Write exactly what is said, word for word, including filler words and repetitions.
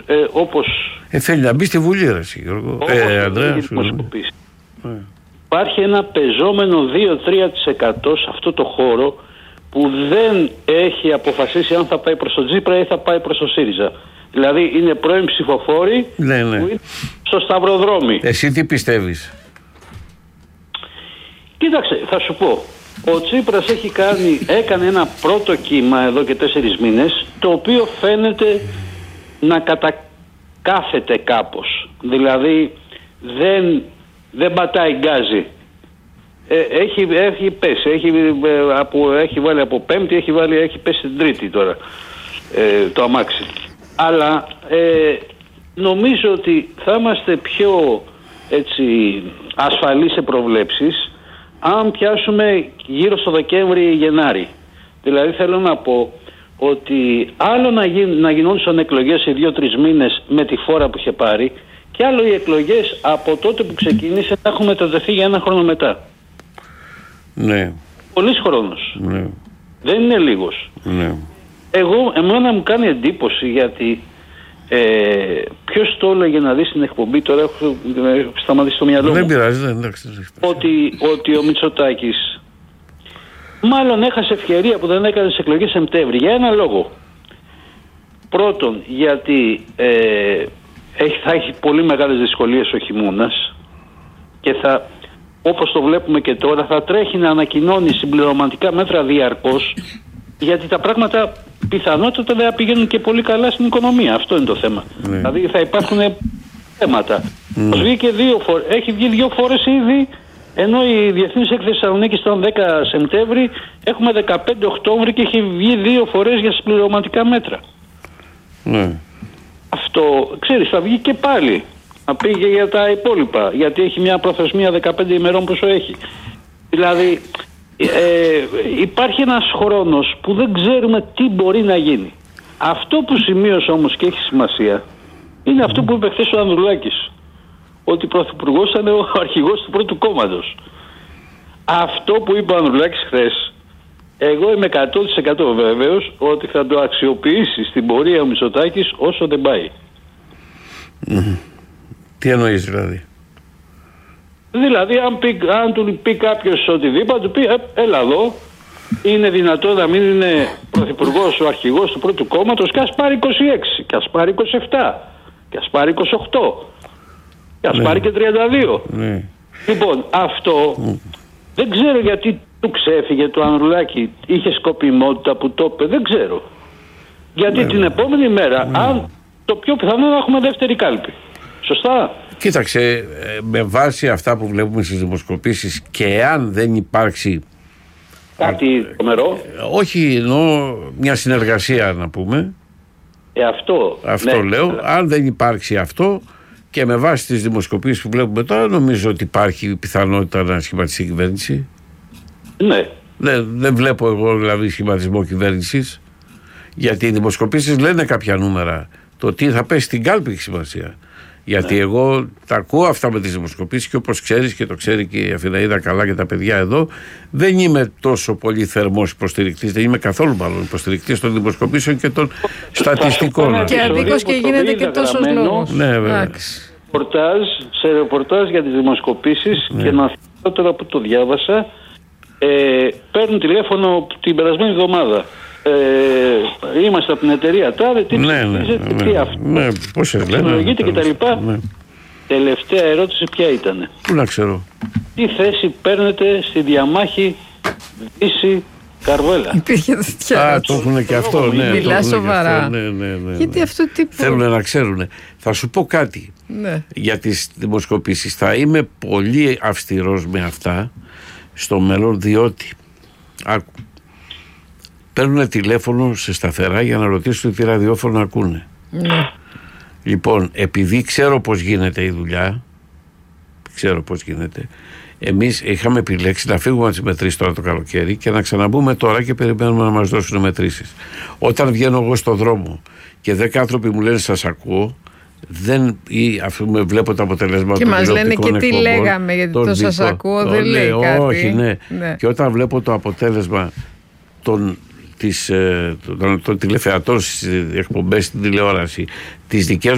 ε, όπως... Ε, θέλει να μπει στη Βουλή, ρε Γιώργο. Ε, Ανδρέα, ε. Υπάρχει ένα πεζόμενο δύο με τρία τοις εκατό σε αυτό το χώρο που δεν έχει αποφασίσει αν θα πάει προς τον Τσίπρα ή θα πάει προς τον ΣΥΡΙΖΑ. Δηλαδή είναι πρώην ψηφοφόροι, ναι, ναι, που είναι στο σταυροδρόμι. Εσύ τι πιστεύεις? Κοίταξε, θα σου πω. Ο Τσίπρας έχει κάνει, έκανε ένα πρώτο κύμα εδώ και τέσσερις μήνες, το οποίο φαίνεται να κατακάθεται κάπως. Δηλαδή δεν, δεν πατάει γκάζι. Ε, έχει, έχει πέσει, έχει, ε, από, έχει βάλει από πέμπτη, έχει, βάλει, έχει πέσει την τρίτη τώρα ε, το αμάξι. Αλλά ε, νομίζω ότι θα είμαστε πιο έτσι, ασφαλείς σε προβλέψεις αν πιάσουμε γύρω στο Δεκέμβρη-Γενάρη. Δηλαδή θέλω να πω ότι άλλο να, γίν, να γινόντουσαν εκλογές σε δύο-τρεις μήνες με τη φόρα που είχε πάρει και άλλο οι εκλογές από τότε που ξεκίνησε να έχουμε μεταδοθεί για ένα χρόνο μετά. Ναι. Πολύς χρόνος. Ναι. Δεν είναι λίγος. Ναι. Εγώ, εμένα μου κάνει εντύπωση γιατί ε, ποιος το έλεγε να δει στην εκπομπή, τώρα έχω, έχω σταματήσει στο μυαλό μου. Δεν πειράζει, δεν εντάξει. Ότι, ότι ο Μητσοτάκης μάλλον έχασε ευκαιρία που δεν έκανε τις εκλογές Σεπτέμβρη για ένα λόγο. Πρώτον, γιατί ε, έχει, θα έχει πολύ μεγάλες δυσκολίες ο χειμώνας και θα, όπως το βλέπουμε και τώρα, θα τρέχει να ανακοινώνει συμπληρωματικά μέτρα διαρκώς, γιατί τα πράγματα πιθανότατα δεν θα πηγαίνουν και πολύ καλά στην οικονομία. Αυτό είναι το θέμα. Ναι. Δηλαδή θα υπάρχουν θέματα. Mm. Βγήκε δύο φορ... Έχει βγει δύο φορές ήδη, ενώ η Διεθνής Έκθεση Θεσσαλονίκης ήταν δέκα Σεπτέμβρη, έχουμε δεκαπέντε Οκτώβρη και έχει βγει δύο φορές για συμπληρωματικά μέτρα. Mm. Αυτό, ξέρεις, θα βγει και πάλι. Να πήγε για τα υπόλοιπα, γιατί έχει μια προθεσμία δεκαπέντε ημερών πόσο έχει. Δηλαδή, ε, υπάρχει ένας χρόνος που δεν ξέρουμε τι μπορεί να γίνει. Αυτό που σημείωσε όμως και έχει σημασία είναι αυτό που είπε χθες ο Ανδρουλάκης, ότι ο Πρωθυπουργός ήταν ο αρχηγός του πρώτου κόμματος. Αυτό που είπε ο Ανδρουλάκης χθες, εγώ είμαι εκατό τοις εκατό βέβαιος ότι θα το αξιοποιήσει στην πορεία ο Μητσοτάκης όσο δεν πάει. Mm. Τι εννοείς δηλαδή? Δηλαδή αν, πει, αν του πει κάποιος οτιδήποτε, του πει ε, έλα εδώ, είναι δυνατό να μην είναι πρωθυπουργός ο αρχηγός του πρώτου κόμματος και ας πάρει είκοσι έξι, και ας πάρει είκοσι επτά, και ας πάρει είκοσι οκτώ, και ας ναι. πάρει και τριάντα δύο. Ναι. Λοιπόν, αυτό mm. δεν ξέρω γιατί του ξέφυγε το Ανδρουλάκη, είχε σκοπιμότητα που το είπε, δεν ξέρω. Γιατί ναι, την ναι. επόμενη μέρα, ναι. αν το πιο πιθανό να έχουμε δεύτερη κάλπη. Σωστά. Κοίταξε, με βάση αυτά που βλέπουμε στις δημοσκοπήσεις και αν δεν υπάρξει κάτι τρομερό, όχι εννοώ μια συνεργασία να πούμε, ε, αυτό, αυτό ναι, λέω, ναι. αν δεν υπάρξει αυτό και με βάση τις δημοσκοπήσεις που βλέπουμε τώρα, νομίζω ότι υπάρχει πιθανότητα να σχηματιστεί η κυβέρνηση. Ναι. Δεν, δεν βλέπω εγώ δηλαδή σχηματισμό κυβέρνησης, γιατί οι δημοσκοπήσεις λένε κάποια νούμερα. Το τι θα πέσει στην κάλπη έχει σημασία. Γιατί ναι. εγώ τα ακούω αυτά με τις δημοσκοπήσεις και όπως ξέρεις και το ξέρει και η Αθηναίδα καλά και τα παιδιά εδώ, δεν είμαι τόσο πολύ θερμός υποστηρικτής, δεν είμαι καθόλου μάλλον υποστηρικτής των δημοσκοπήσεων και των στατιστικών. Και αδίκως και γίνεται και τόσος λόγος. Ναι, βέβαια. Ρεπορτάζ, σε ρεπορτάζ για τις δημοσκοπήσεις ναι. και να θυμηθώ τώρα που το διάβασα, ε, παίρνουν τηλέφωνο την περασμένη εβδομάδα. Ε, είμαστε από την εταιρεία τάδε, τι ναι, ναι, ψηφίζετε, ναι, τι αυτό, ναι, πώς τεχνολογείτε και τα λοιπά. Ναι. Τελευταία ερώτηση ποια ήτανε? Πού να ξέρω. Τι θέση παίρνετε στη διαμάχη Δύση Καρβέλα? Υπήρχε τέτοια. Α, το έχουν και αυτό, ναι. Μιλά σοβαρά. Ναι, ναι, ναι, γιατί ναι. αυτό τι θέλουν να ξέρουν. Θα σου πω κάτι ναι. για τις δημοσκοπήσεις. Θα είμαι πολύ αυστηρός με αυτά στο μέλλον, διότι άκου, παίρνουν τηλέφωνο σε σταθερά για να ρωτήσουν τι ραδιόφωνο ακούνε. Ναι. Λοιπόν, επειδή ξέρω πώς γίνεται η δουλειά, ξέρω πώς γίνεται, εμείς είχαμε επιλέξει να φύγουμε από τις μετρήσεις τώρα το καλοκαίρι και να ξαναμπούμε τώρα και περιμένουμε να μας δώσουν μετρήσεις. Όταν βγαίνω εγώ στον δρόμο και δέκα άνθρωποι μου λένε σας ακούω, δεν, ή αφού με βλέπω τα αποτελέσματα και μας λένε και τι εκπομπών, λέγαμε, γιατί το, το σας ακούω δεν λέει, λέει κάτι. Όχι, ναι. ναι. Και όταν βλέπω το αποτέλεσμα των των, των τηλεθεατών στις εκπομπές στην τηλεόραση, τις δικές